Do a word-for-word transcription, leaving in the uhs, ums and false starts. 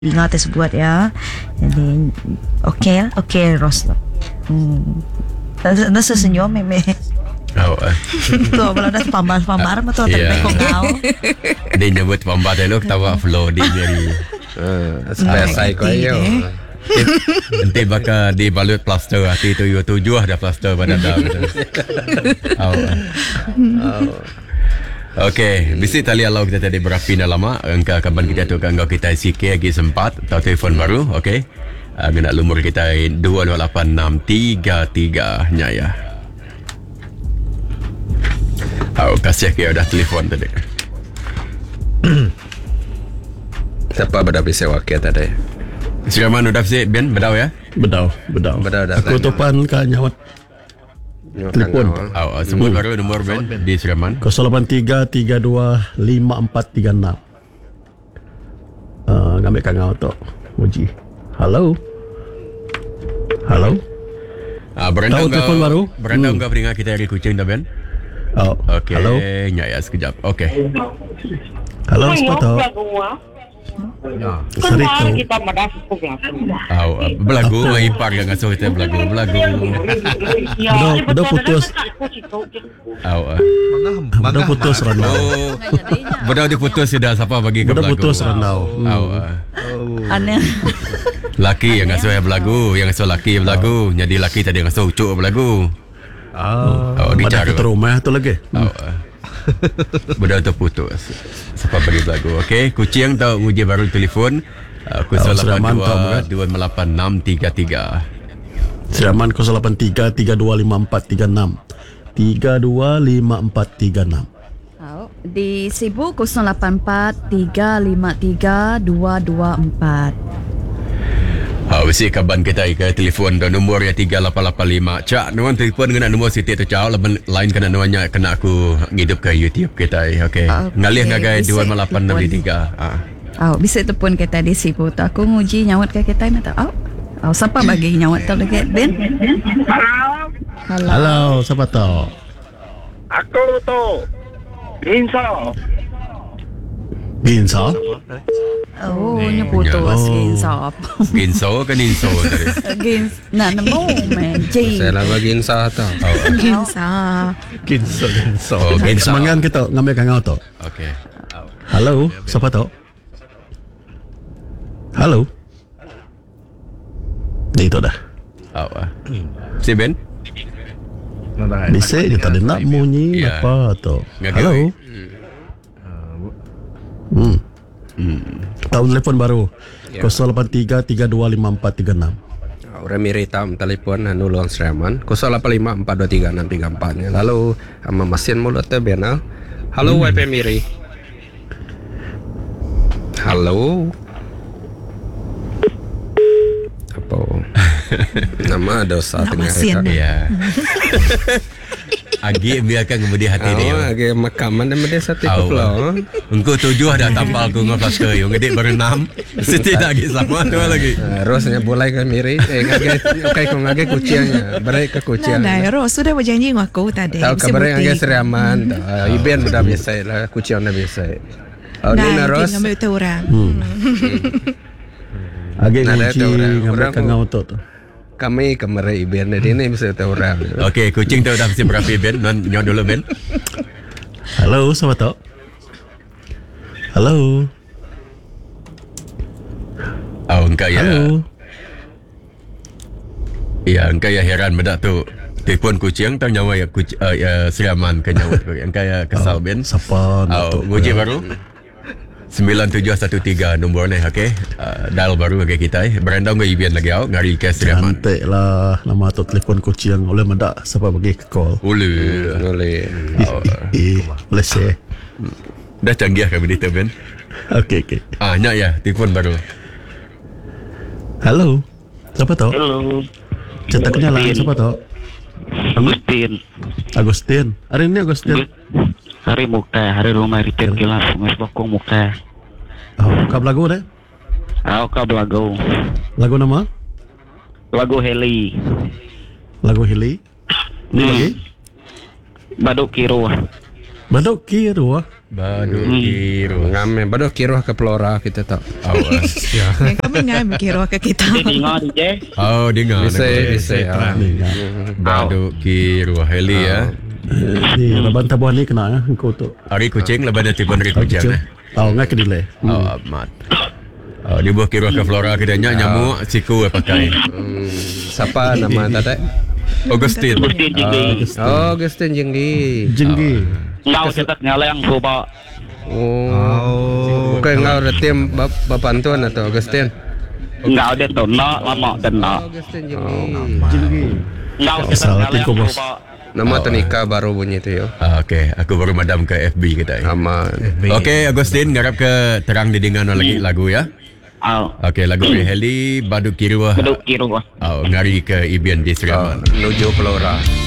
ingat buat ya. Jadi okey, okey Ros. Hmm. Nasa senyum meme. Oh, uh. Tu kalau dah pambar-pambar mah tu tak kau kau. Dia nyebut pambar dah lu tahu flow dia jadi. Uh, spesial kau yo. Nanti bakal dibalut plaster hati tu you tujuh dah plaster pada dah. Oh. Oh. Okey, visit tali alau kita tadi berapi dah lama. Engkau kapan kita tu kan kau kita C K lagi sempat atau telefon baru, okey. Uh, guna lumur kita dua dua lapan enam tiga tiga nyaya. Oh, kasih ke dah telefon tadi. Siapa pada bisa wakil tadi? Siraman udah bisa Ben bedau ya? Bedau, bedau. Bedau dah. Aku topan ka nyawat. Telefon. Oh, sebut hmm. baru nombor Ben di Siraman. kosong lapan tiga tiga dua lima empat tiga enam. Uh, ngambil kang auto. Muji. Halo. Halo. Ah, beranda tahu telefon baru? Beranda hmm. enggak beringat kita dari Kuching dah Ben? Oh, okey. Halo. Nyaya sekejap. Okey. Halo, sepatu. Ya. Sarito. Kita madas program. Oh, belagu mai ipar yang ngasuh kita belagu, belagu. Bedo, bedo putus. Oh. Bedo putus Randau. Oh. Bedo diputus sudah siapa bagi ke belagu. Bedo putus Randau. Oh. Aneh. Laki yang ngasuh yang belagu, yang ngasuh laki yang belagu. Jadi laki tadi ngasuh ucuk belagu. Oh, oh pada kita rumah tu lagi. Oh. Bedo terputus. Siapa bagi belagu. Okey, Kuching tahu uji baru telefon. kosong lapan dua dua lapan enam tiga tiga. Siraman kosong lapan tiga tiga dua lima empat tiga enam tiga dua lima empat tiga enam. Oh, di Sibu kosong lapan empat tiga lima tiga dua dua empat. Ah, mesti kaban kita ke telefon dan nombor ya tiga lapan lapan lima. Cak, nuan telefon kena nombor Siti tu cak, lain kena nuannya kena aku ngidup ke YouTube kita. Okey. Okay. Ngalih ngagai dua lapan enam tiga. Ah. Oh, bisa telefon kita di Sibu tu. Aku nguji nyawat ke kita ni tak. Oh. Oh, siapa bagi nyawat tu lagi? Ben? Halo. Halo. Halo, siapa tu? Aku tu. Binso. Binso? Oh, nya putus oh. Ginso. Ginso kan Inso tadi. Gins, na na moment. J. Saya lah bagi insah tu. Oh. Ginsa. Ginso, Ginso. Oh, Ginso. Semangat kita ngambil kang auto. Okey. Halo, siapa tu? Halo. Itu dah. Oh. Si Ben? Bisa je tadi nak bunyi yeah. apa tu? Halo. Hmm. Hmm. Tahu telefon baru. Yeah. kosong lapan tiga tiga dua lima empat tiga enam. Orang miri tam telefon anu luang Seraman kosong lapan lima empat dua tiga enam tiga empat. Lalu ama mesin mulut tu benal. Halo hmm. Wifi Miri. Halo. Apa? Nama dosa tengah kita. Ya. Agi biarkan kemudi hati oh, dia. Oh, agi makaman dan dia satu oh, pulau. Engkau tujuh dah tampal ku ngopas ke yang gede berenam. Siti lagi sama tu lagi. Rosnya boleh kan Miri. Eh ngage okay kau ngage kucingnya. Berai ke kucing. Nah, Ros sudah berjanji dengan aku tadi. Tahu kabar ngage Seraman. Iben dah biasa lah kucing dah biasa. Oh ni na Ros. Ngambil tu orang. Agi kunci ngambil kang auto tu. Kami kemarin Iben jadi ini bisa tahu orang. Okey, Kuching tahu dah mesti berapa Ben? Non nyon dulu Ben. Halo, siapa tu? Halo. Oh, engkau ya. Halo. Ya, engkau ya heran bedak tu. Telefon Kuching tahu nyawa ya Kuching uh, ya Siraman ke nyawa tu. Engkau ya kesal Ben. Siapa? Oh, nguji baru. sembilan tujuh satu tiga nombor ni, okey. Uh, dial baru bagi kita eh. Berandau ke Ibian lagi awak ngari ke Siraman. Cantik lah nama tu telefon kucing oleh medak siapa bagi ke call. Boleh. Boleh. Oh. Eh, boleh share. Dah canggih kami kita Ben. Okey okey. Ah, nyak ya, telefon baru. Halo. Siapa tu? Halo. Cerita kenalan siapa tu? Agustin. Agustin. Hari ini Agustin. Hari muka, hari rumah retail kelas, mas bokong muka. Oh, kau lagu deh? Aku kau lagu. Lagu nama? Lagu Heli. Lagu Heli. Ni lagi? Baduk Kiro. Baduk Kiro. Baduk Hmm. Kiruah. Ngame Baduk Kiruah ke Pelora kita tak. Oh, ah. Yang kami ngai berkira ke kita. Dia dengar D J. oh dengar. Bisa dengar. bisa. ah. Baduk Kiruah Heli ya. Ni Raban tabuhan ni kena ah engkau tu. Hari kucing lepas dah tiba hari kucing. Kecil. eh. Tahu ngak kedile. Oh amat. Oh, dia buah Kiruah ke Flora kita nyak nyamuk siku eh pakai. Hmm, siapa nama tadi? Augustine. Agustin Jenggi. Oh, Augustine Jenggi. Jenggi. Ngau cetak ngalang coba. Oh. Kau ngau ada tim bap bapantuan atau Augustine? Ngau dia tu nak lama dan nak. Augustine Jenggi. Jenggi. Ngau cetak Salah ngalang tiko, bos. coba. Nama Tanika baru bunyi tu yo. Ah, okay, aku baru madam ke F B kita. Aman. Okay, Agustin, ngarap ke terang didengar lagi lagu ya. Ah, Okay, lagu Heli, Baduk Kiruah. Baduk Kiruah. Oh, ngari ke Ibian di Oh, Seriaman. menuju Pelora.